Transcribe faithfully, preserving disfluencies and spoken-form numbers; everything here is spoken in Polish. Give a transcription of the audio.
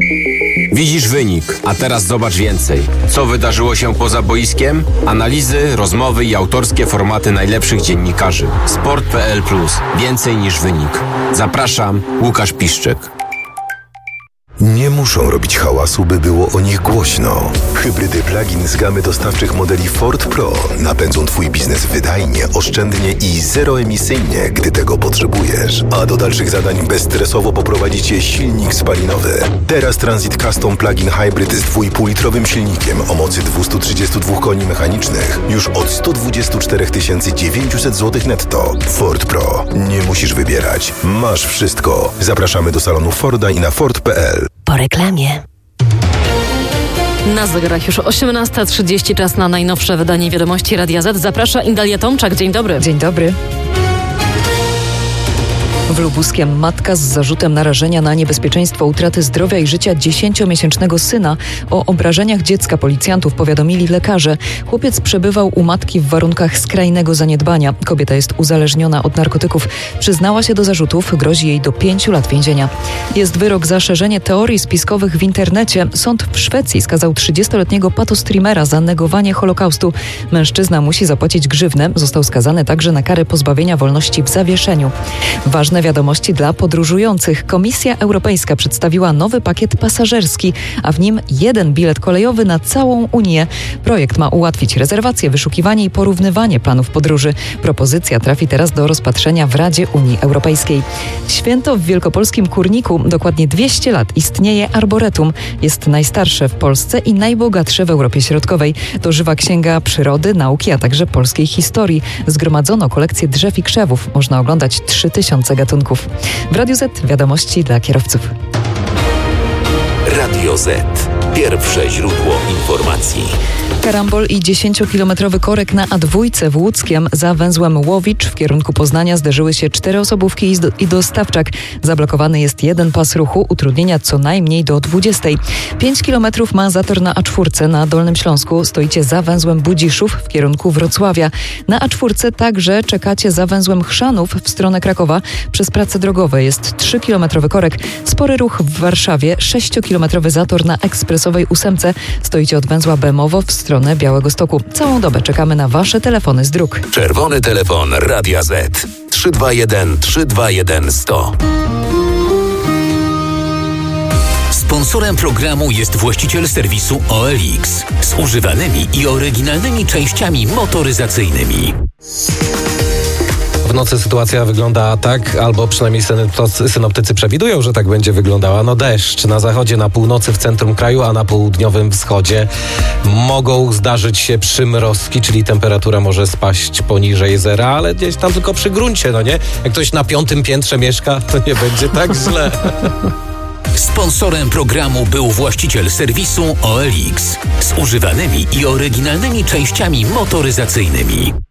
Widzisz wynik, a teraz zobacz więcej. Co wydarzyło się poza boiskiem? Analizy, rozmowy i autorskie formaty najlepszych dziennikarzy. Sport kropka p l plus. Więcej niż wynik. Zapraszam, Łukasz Piszczek. Nie muszą robić hałasu, by było o nich głośno. Hybrydy plug-in z gamy dostawczych modeli Ford Pro napędzą Twój biznes wydajnie, oszczędnie i zeroemisyjnie, gdy tego potrzebujesz. A do dalszych zadań bezstresowo poprowadzi Cię silnik spalinowy. Teraz Transit Custom Plug-in Hybrid z dwa i pół litrowym silnikiem o mocy dwieście trzydzieści dwa koni mechanicznych już od sto dwadzieścia cztery tysiące dziewięćset złotych netto. Ford Pro. Nie musisz wybierać. Masz wszystko. Zapraszamy do salonu Forda i na Ford kropka p l. Po reklamie. Na zegarach już osiemnasta trzydzieści, czas na najnowsze wydanie Wiadomości Radia Z. Zaprasza Indalia Tomczak. Dzień dobry. Dzień dobry. W Lubuskiem matka z zarzutem narażenia na niebezpieczeństwo utraty zdrowia i życia dziesięciomiesięcznego syna. O obrażeniach dziecka policjantów powiadomili lekarze. Chłopiec przebywał u matki w warunkach skrajnego zaniedbania. Kobieta jest uzależniona od narkotyków. Przyznała się do zarzutów. Grozi jej do pięciu lat więzienia. Jest wyrok za szerzenie teorii spiskowych w internecie. Sąd w Szwecji skazał trzydziestoletniego patostreamera za negowanie Holokaustu. Mężczyzna musi zapłacić grzywnę. Został skazany także na karę pozbawienia wolności w zawieszeniu. Ważne wiadomości dla podróżujących. Komisja Europejska przedstawiła nowy pakiet pasażerski, a w nim jeden bilet kolejowy na całą Unię. Projekt ma ułatwić rezerwację, wyszukiwanie i porównywanie planów podróży. Propozycja trafi teraz do rozpatrzenia w Radzie Unii Europejskiej. Święto w wielkopolskim Kurniku. Dokładnie dwieście lat istnieje arboretum. Jest najstarsze w Polsce i najbogatsze w Europie Środkowej. To żywa księga przyrody, nauki, a także polskiej historii. Zgromadzono kolekcję drzew i krzewów. Można oglądać trzy tysiące gatunków. W Radiu Z wiadomości dla kierowców. Radio Z. Pierwsze źródło informacji. Karambol i dziesięciokilometrowy korek na A dwa w Łódzkiem. Za węzłem Łowicz w kierunku Poznania zderzyły się cztery osobówki i dostawczak. Zablokowany jest jeden pas ruchu, utrudnienia co najmniej do dwudziestej. Pięć kilometrów ma zator na A cztery na Dolnym Śląsku. Stoicie za węzłem Budziszów w kierunku Wrocławia. Na A cztery także czekacie za węzłem Chrzanów w stronę Krakowa. Przez prace drogowe jest trzykilometrowy korek. Spory ruch w Warszawie. sześciokilometrowy zator na ekspresowej ósemce. Stoicie od węzła Bemowo w stronę Białegostoku. Całą dobę czekamy na Wasze telefony z dróg. Czerwony telefon Radia Z. trzy dwa jeden trzy dwa jeden sto. Sponsorem programu jest właściciel serwisu O L X z używanymi i oryginalnymi częściami motoryzacyjnymi. W nocy sytuacja wygląda tak, albo przynajmniej synoptycy przewidują, że tak będzie wyglądała. No deszcz na zachodzie, na północy, w centrum kraju, a na południowym wschodzie mogą zdarzyć się przymrozki, czyli temperatura może spaść poniżej zera, ale gdzieś tam tylko przy gruncie, no nie? Jak ktoś na piątym piętrze mieszka, to nie będzie tak źle. Sponsorem programu był właściciel serwisu O L X z używanymi i oryginalnymi częściami motoryzacyjnymi.